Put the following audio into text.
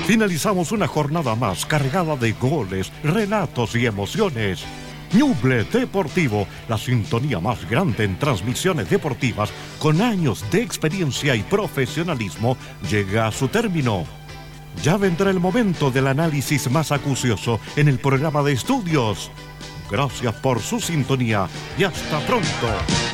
Finalizamos una jornada más cargada de goles, relatos y emociones. Ñuble Deportivo, la sintonía más grande en transmisiones deportivas, con años de experiencia y profesionalismo, llega a su término. Ya vendrá el momento del análisis más acucioso en el programa de estudios. Gracias por su sintonía y hasta pronto.